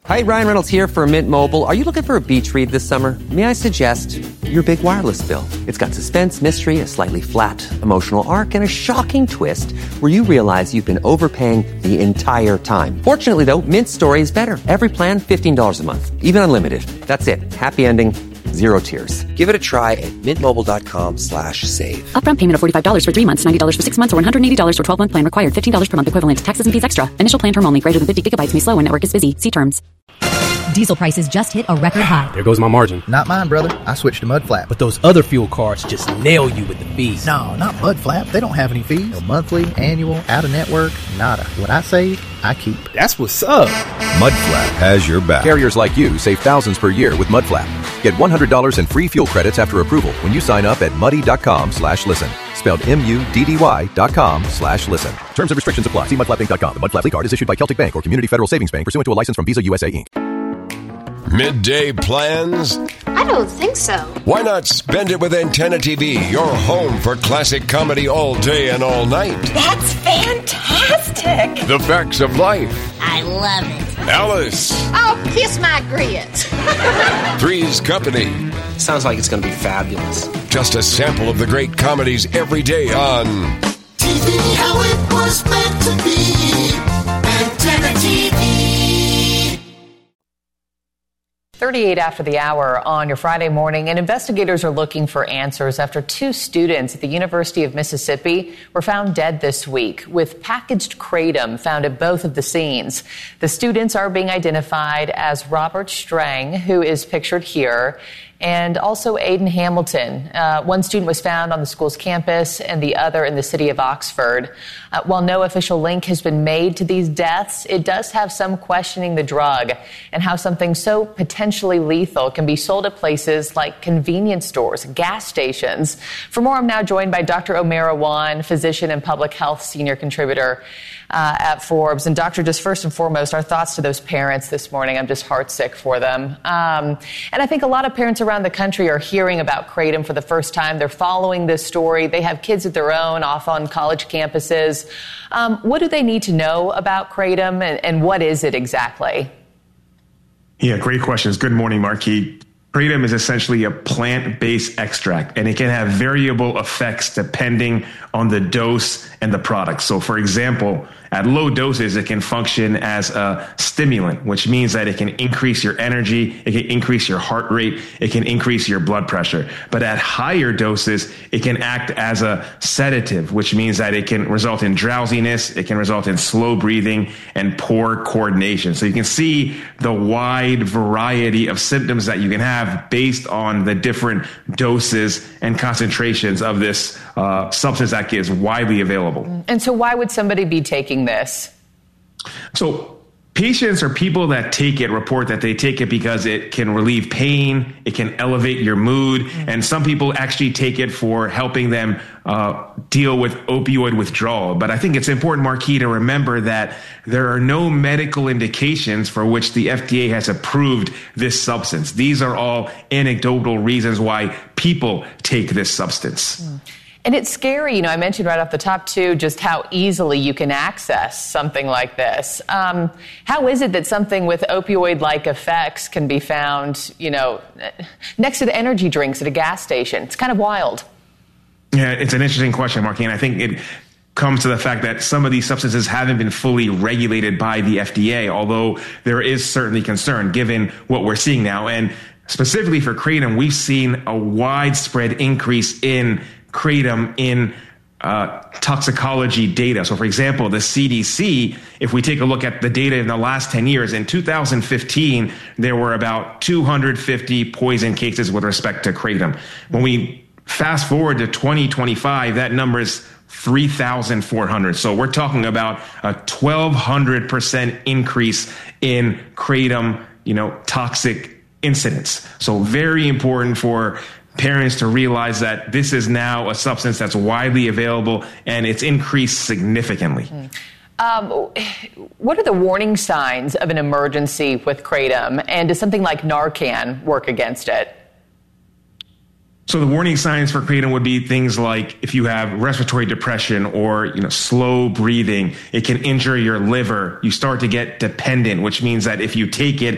Hi, Ryan Reynolds here for Mint Mobile. Are you looking for a beach read this summer? May I suggest your big wireless bill? It's got suspense, mystery, a slightly flat emotional arc, and a shocking twist where you realize you've been overpaying the entire time. Fortunately, though, Mint's story is better. Every plan, $15 a month. Even unlimited. That's it. Happy ending. Zero tears. Give it a try at mintmobile.com/save. Upfront payment of $45 for 3 months, $90 for 6 months, or $180 for 12-month plan required. $15 per month equivalent. Taxes and fees extra. Initial plan term only. Greater than 50 gigabytes may slow when network is busy. See terms. Diesel prices just hit a record high. There goes my margin. Not mine, brother. I switched to Mudflap. But those other fuel cards just nail you with the fees. No, not Mudflap. They don't have any fees. No monthly, annual, out-of-network, nada. What I save, I keep. That's what's up. Mudflap has your back. Carriers like you save thousands per year with Mudflap. Get $100 in free fuel credits after approval when you sign up at muddy.com/listen. Spelled MUDDY.com/listen. Terms and restrictions apply. See mudflapinc.com. The Mudflap card is issued by Celtic Bank or Community Federal Savings Bank pursuant to a license from Visa USA Inc. Midday plans? I don't think so. Why not spend it with Antenna TV, your home for classic comedy all day and all night? That's fantastic. The Facts of Life. I love it. Alice. Oh, kiss my grits. Three's Company. Sounds like it's going to be fabulous. Just a sample of the great comedies every day on TV, how it was meant to be. Antenna TV. 38 after the hour on your Friday morning, and investigators are looking for answers after 2 students at the University of Mississippi were found dead this week with packaged kratom found at both of the scenes. The students are being identified as Robert Strang, who is pictured here, and also Aiden Hamilton. One student was found on the school's campus and the other in the city of Oxford. While no official link has been made to these deaths, it does have some questioning the drug and how something so potentially lethal can be sold at places like convenience stores, gas stations. For more, I'm now joined by Dr. Omera Wan, physician and public health senior contributor at Forbes. And doctor, just first and foremost, our thoughts to those parents this morning. I'm just heartsick for them. And I think a lot of parents around the country are hearing about kratom for the first time. They're following this story. They have kids of their own off on college campuses. What do they need to know about kratom, and what is it exactly? Yeah, great questions. Good morning, Marquis. Kratom is essentially a plant-based extract, and it can have variable effects depending on the dose and the product. So, for example, at low doses, it can function as a stimulant, which means that it can increase your energy, it can increase your heart rate, it can increase your blood pressure. But at higher doses, it can act as a sedative, which means that it can result in drowsiness, it can result in slow breathing and poor coordination. So you can see the wide variety of symptoms that you can have based on the different doses and concentrations of this substance that is widely available. And so why would somebody be taking this? So patients or people that take it report that they take it because it can relieve pain, it can elevate your mood, and some people actually take it for helping them deal with opioid withdrawal. But I think it's important, Marquis, to remember that there are no medical indications for which the FDA has approved this substance. These are all anecdotal reasons why people take this substance. And it's scary, you know, I mentioned right off the top, too, just how easily you can access something like this. How is it that something with opioid-like effects can be found, you know, next to the energy drinks at a gas station? It's kind of wild. Yeah, it's an interesting question, Marquis, and I think it comes to the fact that some of these substances haven't been fully regulated by the FDA, although there is certainly concern given what we're seeing now. And specifically for kratom, we've seen a widespread increase in kratom in toxicology data. So, for example, the CDC, if we take a look at the data in the last 10 years, in 2015, there were about 250 poison cases with respect to kratom. When we fast forward to 2025, that number is 3,400. So we're talking about a 1,200% increase in kratom, toxic incidents. So very important for parents to realize that this is now a substance that's widely available and it's increased significantly. What are the warning signs of an emergency with kratom, and does something like Narcan work against it? So the warning signs for kratom would be things like if you have respiratory depression or slow breathing, it can injure your liver. You start to get dependent, which means that if you take it,